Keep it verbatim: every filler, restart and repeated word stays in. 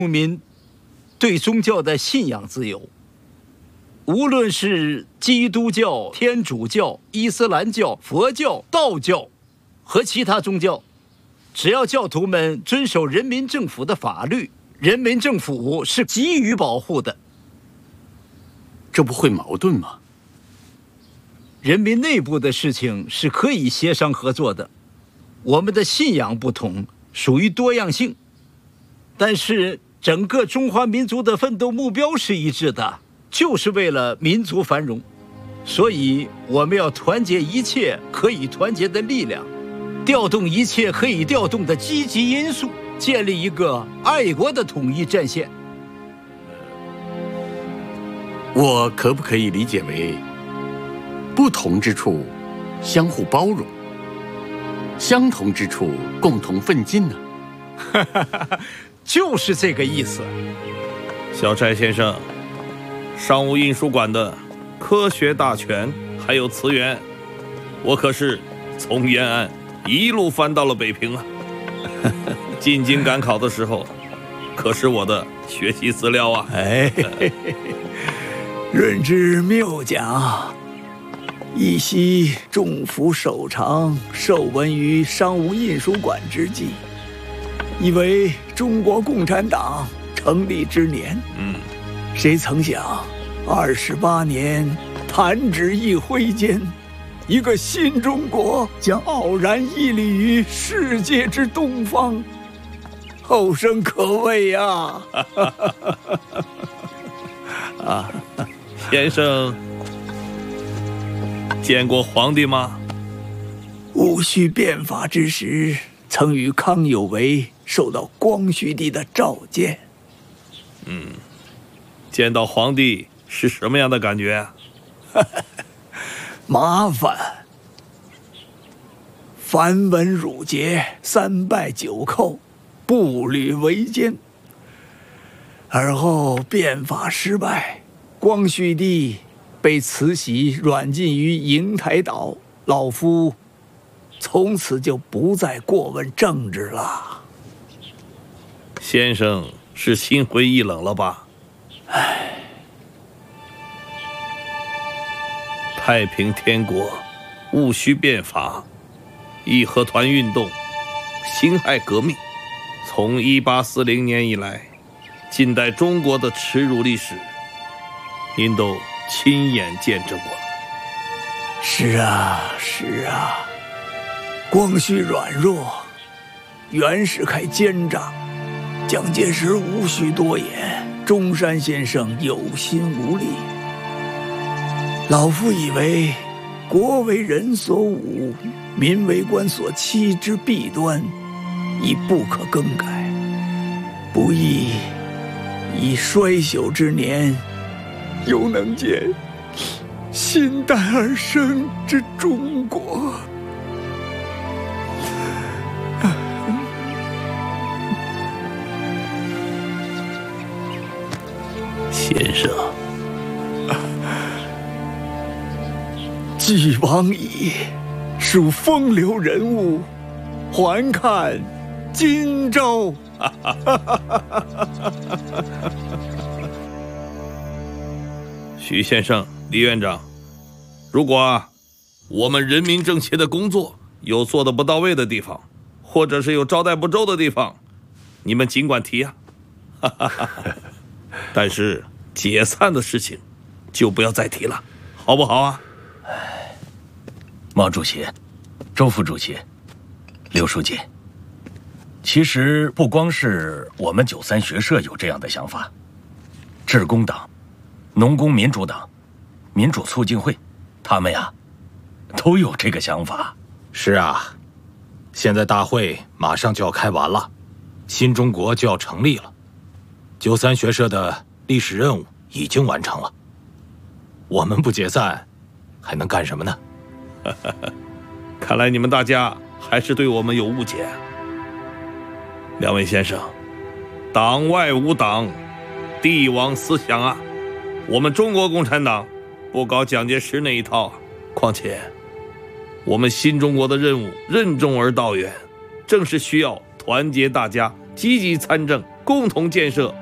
公民对宗教的信仰自由，无论是基督教、天主教、伊斯兰教、佛教、道教和其他宗教，只要教徒们遵守人民政府的法律，人民政府是给予保护的。 这不会矛盾吗？ 人民内部的事情是可以协商合作的。我们的信仰不同，属于多样性，但是整个中华民族的奋斗目标是一致的，就是为了民族繁荣。所以我们要团结一切可以团结的力量，调动一切可以调动的积极因素，建立一个爱国的统一战线。 我可不可以理解为，不同之处相互包容，相同之处共同奋进呢？ 就是这个意思。 小柴先生，商务印书馆的科学大全还有词源，我可是从延安一路翻到了北平啊。进京赶考的时候，可是我的学习资料啊。 哎，润之谬讲，一夕重服首长，受闻于商务印书馆之际，以为中国共产党成立之年。 嗯， 谁曾想，二十八年弹指一挥间，一个新中国将傲然屹立于世界之东方，后生可畏呀！ 啊，先生见过皇帝吗？ 戊戌变法之时，曾与康有为受到光绪帝的召见。 嗯，见到皇帝是什么样的感觉啊？ 麻烦。繁文缛节，三拜九叩，步履维艰。而后变法失败，光绪帝被慈禧软禁于瀛台岛，老夫从此就不再过问政治了。 先生是心灰意冷了吧？ 唉， 太平天国、戊戌变法、义和团运动、辛亥革命，从一八四零年以来，近代中国的耻辱历史，您都亲眼见证过了。 是啊，是啊，光绪软弱，袁世凯奸诈，蒋介石无需多言，中山先生有心无力。老夫以为，国为人所侮，民为官所欺之弊端，已不可更改，不亦以衰朽之年，犹能见新诞而生之中国。 先生， 既往矣，属风流人物，还看今朝。 许先生、李院长，如果啊，我们人民政协的工作有做得不到位的地方，或者是有招待不周的地方，你们尽管提啊。但是解散的事情就不要再提了，好不好啊？ 毛主席、周副主席、刘书记，其实不光是我们九三学社有这样的想法，致公党、农工民主党、民主促进会，他们呀，都有这个想法。 是啊，现在大会马上就要开完了，新中国就要成立了，九三学社的历史任务已经完成了，我们不解散，还能干什么呢？ 看来你们大家还是对我们有误解。两位先生，党外无党，帝王思想啊！我们中国共产党不搞蒋介石那一套，况且我们新中国的任务任重而道远，正是需要团结大家，积极参政， 共同建设